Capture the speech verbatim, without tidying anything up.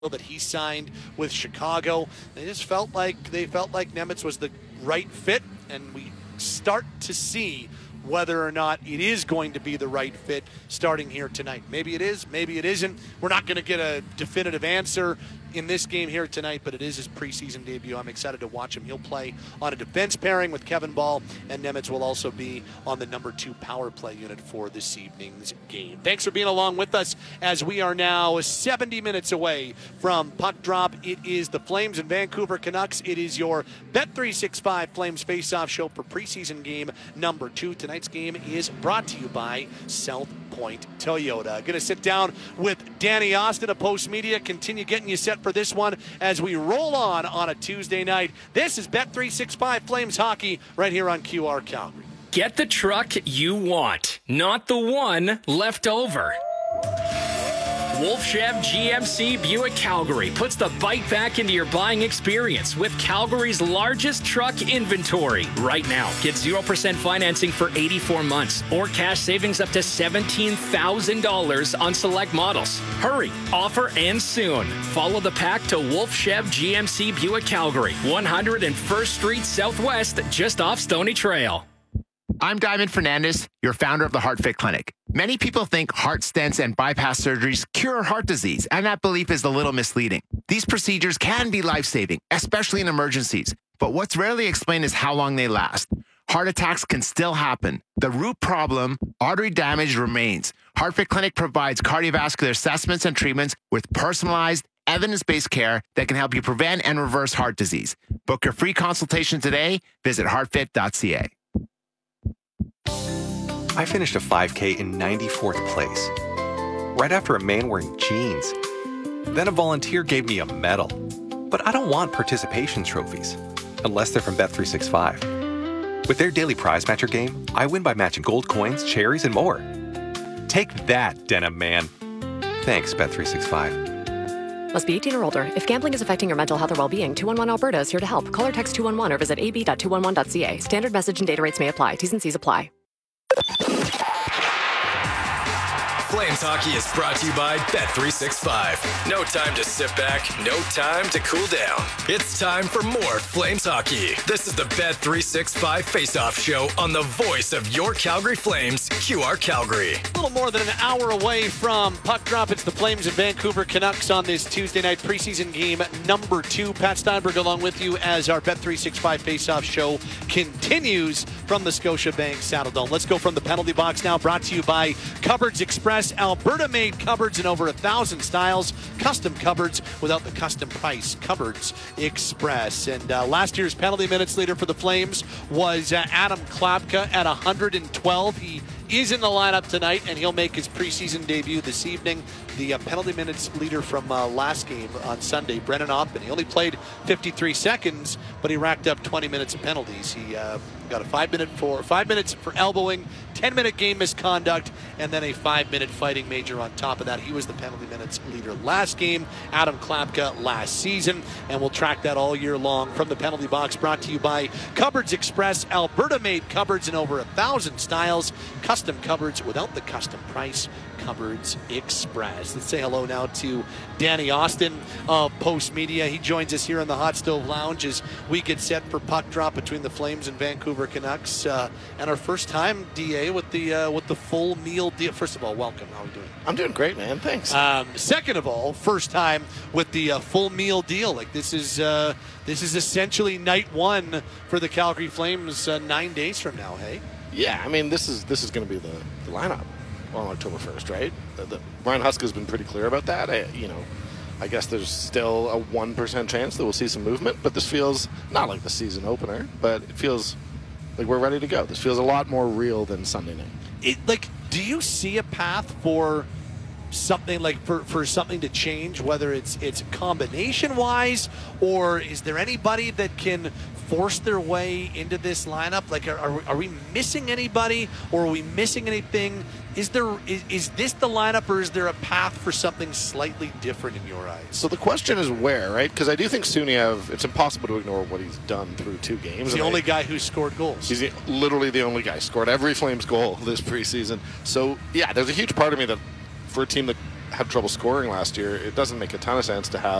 that he signed with Chicago. They just felt like they felt like Nemitz was the right fit, and we start to see whether or not it is going to be the right fit starting here tonight. Maybe it is, maybe it isn't. We're not going to get a definitive answer in this game here tonight, but it is his preseason debut. I'm excited to watch him. He'll play on a defense pairing with Kevin Ball, and Nemitz will also be on the number two power play unit for this evening's game. Thanks for being along with us as we are now seventy minutes away from puck drop. It is the Flames and Vancouver Canucks. It is your Bet three sixty-five Flames face-off show for preseason game number two. Tonight's game is brought to you by South Point Toyota. Going to sit down with Danny Austin of Post Media, continue getting you set for this one as we roll on on a Tuesday night. This is Bet three sixty-five Flames Hockey right here on Q R Calgary. Get the truck you want, not the one left over. Wolf Chev G M C Buick Calgary puts the bite back into your buying experience with Calgary's largest truck inventory. Right now, get zero percent financing for eighty-four months or cash savings up to seventeen thousand dollars on select models. Hurry, offer ends soon. Follow the pack to Wolf Chev G M C Buick Calgary, one hundred first Street Southwest, just off Stony Trail. I'm Diamond Fernandez, your founder of the HeartFit Clinic. Many people think heart stents and bypass surgeries cure heart disease, and that belief is a little misleading. These procedures can be life-saving, especially in emergencies, but what's rarely explained is how long they last. Heart attacks can still happen. The root problem, artery damage, remains. HeartFit Clinic provides cardiovascular assessments and treatments with personalized, evidence-based care that can help you prevent and reverse heart disease. Book your free consultation today. Visit heart fit dot c a. I finished a five K in ninety-fourth place, right after a man wearing jeans. Then a volunteer gave me a medal. But I don't want participation trophies, unless they're from Bet three sixty-five. With their daily prize matcher game, I win by matching gold coins, cherries, and more. Take that, denim man. Thanks, Bet three sixty-five. Must be eighteen or older. If gambling is affecting your mental health or well-being, two one one Alberta is here to help. Call or text two one one or visit a b dot two one one dot c a. Standard message and data rates may apply. T's and C's apply. Flames Hockey is brought to you by Bet three sixty-five. No time to sit back, no time to cool down. It's time for more Flames Hockey. This is the Bet three sixty-five Face-Off Show on the voice of your Calgary Flames, Q R Calgary. A little more than an hour away from puck drop. It's the Flames and Vancouver Canucks on this Tuesday night preseason game number two. Pat Steinberg along with you as our Bet three sixty-five Face-Off Show continues from the Scotiabank Saddledome. Let's go from the penalty box now, brought to you by Cupboards Express. Alberta-made cupboards in over a thousand styles. Custom cupboards without the custom price. Cupboards Express. And uh, last year's penalty minutes leader for the Flames was uh, Adam Klapka at one hundred twelve. He is in the lineup tonight, and he'll make his preseason debut this evening. The uh, penalty minutes leader from uh, last game on Sunday, Brennan Othman. He only played fifty-three seconds, but he racked up twenty minutes of penalties. He uh, got a five minute for five minutes for elbowing, ten minute game misconduct, and then a five minute fighting major on top of that. He was the penalty minutes leader last game. Adam Klapka last season, and we'll track that all year long from the penalty box. Brought to you by Cupboards Express. Alberta-made cupboards in over a thousand styles. Custom cupboards without the custom price. Cupboards Express. Let's say hello now to Danny Austin of Post Media. He joins us here in the Hot Stove Lounge as we get set for puck drop between the Flames and Vancouver Canucks. Uh, and our first time, D A, with the uh, with the full meal deal. First of all, welcome. How are you doing? I'm doing great, man. Thanks. Um, second of all, first time with the uh, full meal deal. Like this is uh, this is essentially night one for the Calgary Flames uh, nine days from now. Hey. Yeah, I mean this is this is going to be the, the lineup on October first, right? The, the, Brian Huska's been pretty clear about that. I, you know, I guess there's still a one percent chance that we'll see some movement, but this feels not like the season opener, but it feels like we're ready to go. This feels a lot more real than Sunday night. It, like, do you see a path for something like for, for something to change, whether it's it's combination wise, or is there anybody that can force their way into this lineup? Like, are, are, are we missing anybody, or are we missing anything? Is there is, is this the lineup, or is there a path for something slightly different in your eyes? So the question is where, right? Because I do think Suniev, it's impossible to ignore what he's done through two games. He's the only I, guy who scored goals. He's the, literally the only guy. Scored every Flames goal this preseason. So, yeah, there's a huge part of me that for a team that had trouble scoring last year, it doesn't make a ton of sense to have